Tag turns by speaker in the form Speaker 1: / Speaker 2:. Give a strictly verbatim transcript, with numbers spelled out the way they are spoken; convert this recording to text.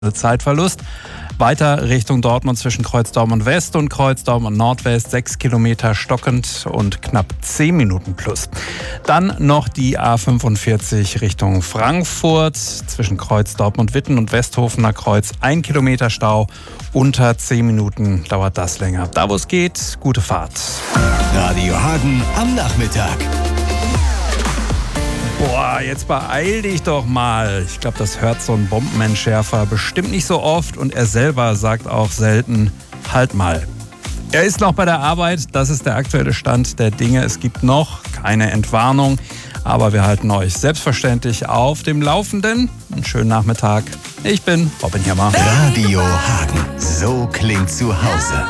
Speaker 1: Zeitverlust. Weiter Richtung Dortmund zwischen Kreuz Dortmund West und Kreuz Dortmund Nordwest. Sechs Kilometer stockend und knapp zehn Minuten plus. Dann noch die A fünfundvierzig Richtung Frankfurt zwischen Kreuz Dortmund Witten und Westhofener Kreuz. Ein Kilometer Stau. Unter zehn Minuten dauert das länger. Da wo es geht, gute Fahrt.
Speaker 2: Radio Hagen am Nachmittag.
Speaker 1: Boah, jetzt beeil dich doch mal. Ich glaube, das hört so ein Bombenentschärfer bestimmt nicht so oft und er selber sagt auch selten, halt mal. Er ist noch bei der Arbeit, das ist der aktuelle Stand der Dinge. Es gibt noch keine Entwarnung, aber wir halten euch selbstverständlich auf dem Laufenden. Einen schönen Nachmittag. Ich bin Robin Jammer.
Speaker 2: Radio Hagen, so klingt zu Hause.